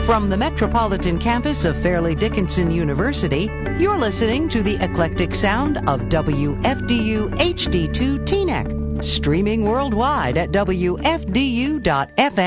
From the metropolitan campus of Fairleigh Dickinson University, you're listening to the eclectic sound of WFDU HD2 Teaneck, streaming worldwide at WFDU.FM.